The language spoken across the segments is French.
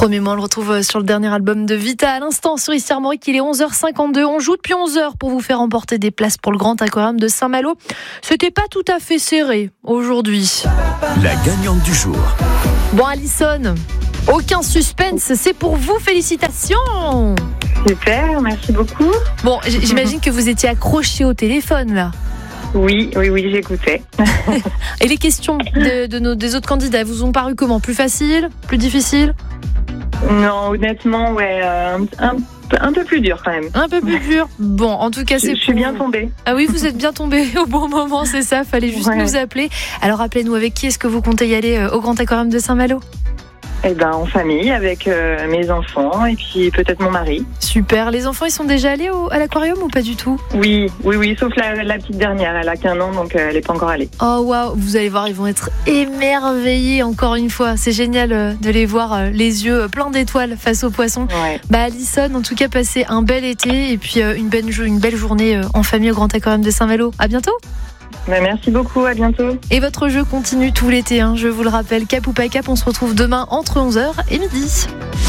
Premier mois, on le retrouve sur le dernier album de Vita à l'instant sur Ici Armorique. Il est 11h52. On joue depuis 11h pour vous faire emporter des places pour le Grand Aquarium de Saint-Malo. C'était pas tout à fait serré aujourd'hui. La gagnante du jour. Bon, Alison, aucun suspense, c'est pour vous. Félicitations. Super, merci beaucoup. Bon, j'imagine que vous étiez accroché au téléphone là. Oui, j'écoutais. Et les questions des autres candidats vous ont paru comment? Plus faciles? Plus difficiles? Non, honnêtement, un peu plus dur quand même. Un peu plus dur. Bon, en tout cas, Je suis bien tombée. Ah oui, vous êtes bien tombée au bon moment, c'est ça. Fallait juste nous appeler. Alors, appelez-nous, avec qui est-ce que vous comptez y aller au Grand Aquarium de Saint-Malo? En famille, avec mes enfants et puis peut-être mon mari. Super. Les enfants, ils sont déjà allés à l'aquarium ou pas du tout? Oui, sauf la petite dernière. Elle a qu'1 an, donc elle n'est pas encore allée. Oh waouh, vous allez voir, ils vont être émerveillés encore une fois. C'est génial de les voir les yeux pleins d'étoiles face aux poissons. Ouais. Alison, en tout cas, passez un bel été et puis une belle journée en famille au Grand Aquarium de Saint-Malo. À bientôt. Merci beaucoup, à bientôt. Et votre jeu continue tout l'été, je vous le rappelle. Cap ou pas cap, on se retrouve demain entre 11h et midi.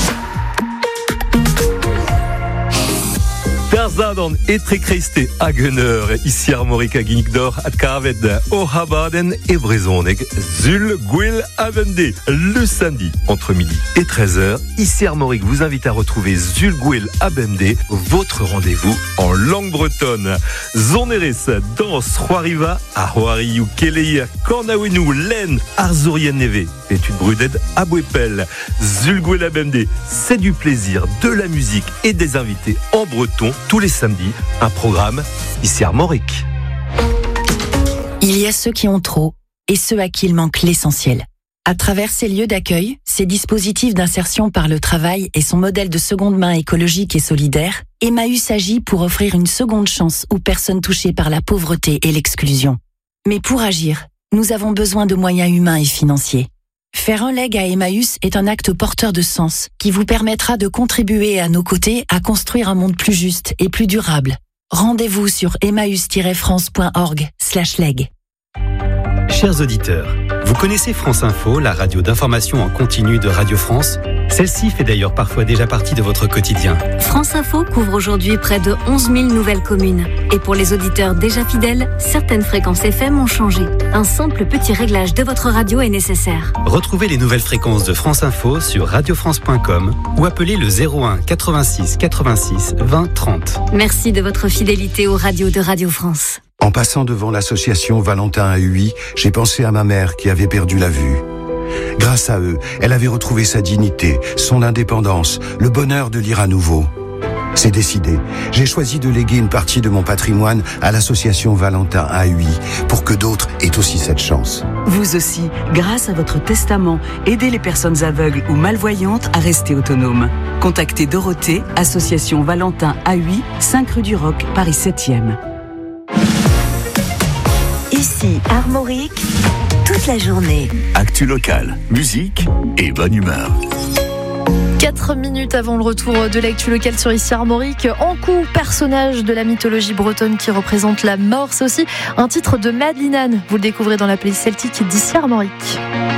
Der zaden etrekreiste Hagener, ici Armorique à Guinigdor, à Carved, au Habaden et Brezonek, Zul, Gwil, Avende. Le samedi, entre midi et 13h, ici Armorique vous invite à retrouver Zul, Gwil, Avende, votre rendez-vous en langue bretonne. Zoneres, danse, Roariva, Ahoari, Kelei, Kornawenu, Len, Arzurien Neve, étude bruded, Abouepel, Zul, Gwil, Avende. C'est du plaisir, de la musique et des invités en breton. Tous les samedis, un programme ici Armorique. Il y a ceux qui ont trop et ceux à qui il manque l'essentiel. À travers ces lieux d'accueil, ces dispositifs d'insertion par le travail et son modèle de seconde main écologique et solidaire, Emmaüs agit pour offrir une seconde chance aux personnes touchées par la pauvreté et l'exclusion. Mais pour agir, nous avons besoin de moyens humains et financiers. Faire un leg à Emmaüs est un acte porteur de sens qui vous permettra de contribuer à nos côtés à construire un monde plus juste et plus durable. Rendez-vous sur emmaüs-france.org/leg. Chers auditeurs, vous connaissez France Info, la radio d'information en continu de Radio France? Celle-ci fait d'ailleurs parfois déjà partie de votre quotidien. France Info couvre aujourd'hui près de 11 000 nouvelles communes. Et pour les auditeurs déjà fidèles, certaines fréquences FM ont changé. Un simple petit réglage de votre radio est nécessaire. Retrouvez les nouvelles fréquences de France Info sur radiofrance.com ou appelez le 01 86 86 20 30. Merci de votre fidélité aux radios de Radio France. En passant devant l'association Valentin à Huy, j'ai pensé à ma mère qui avait perdu la vue. Grâce à eux, elle avait retrouvé sa dignité, son indépendance, le bonheur de lire à nouveau. C'est décidé. J'ai choisi de léguer une partie de mon patrimoine à l'association Valentin à Huy pour que d'autres aient aussi cette chance. Vous aussi, grâce à votre testament, aidez les personnes aveugles ou malvoyantes à rester autonomes. Contactez Dorothée, association Valentin à Huy, 5 rue du Roc, Paris 7e. Ici, Armorique, toute la journée. Actu locale, musique et bonne humeur. 4 minutes avant le retour de l'actu locale sur Ici Armorique. Ankou, personnage de la mythologie bretonne qui représente la mort. C'est aussi un titre de Madeleine Anne. Vous le découvrez dans la playlist celtique d'Ici Armorique.